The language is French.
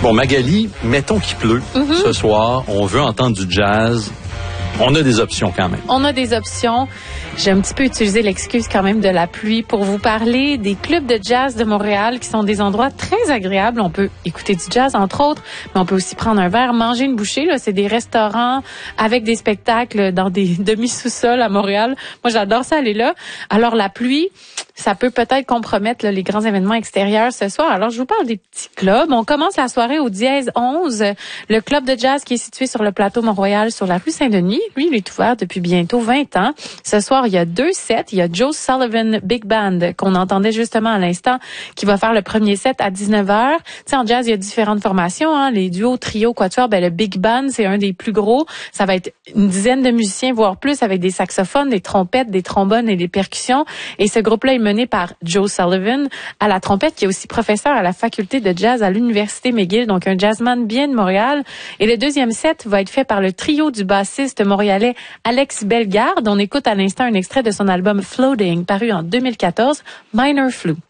Bon, Magali, mettons qu'il pleut ce soir, on veut entendre du jazz. On a des options quand même. On a des options. J'ai un petit peu utilisé l'excuse quand même de la pluie pour vous parler des clubs de jazz de Montréal qui sont des endroits très agréables. On peut écouter du jazz, entre autres, mais on peut aussi prendre un verre, manger une bouchée. Là, c'est des restaurants avec des spectacles dans des demi-sous-sols à Montréal. Moi, j'adore ça, aller là. Alors, la pluie, ça peut peut-être compromettre là, les grands événements extérieurs ce soir. Alors, je vous parle des petits clubs. On commence la soirée au Dièse 11, le club de jazz qui est situé sur le plateau Mont-Royal sur la rue Saint-Denis. Lui, il est ouvert depuis bientôt 20 ans. Ce soir, il y a 2 sets. Il y a Joe Sullivan Big Band, qu'on entendait justement à l'instant, qui va faire le premier set à 19h. Tu sais, en jazz, il y a différentes formations, hein, les duos, trios, quatuors. Ben, le Big Band, c'est un des plus gros. Ça va être une dizaine de musiciens, voire plus, avec des saxophones, des trompettes, des trombones et des percussions. Et ce groupe-là est mené par Joe Sullivan à la trompette, qui est aussi professeur à la faculté de jazz à l'Université McGill, donc un jazzman bien de Montréal. Et le deuxième set va être fait par le trio du bassiste montréalais Alex Bellegarde. On écoute à l'instant un extrait de son album Floating, paru en 2014, Minor Flute.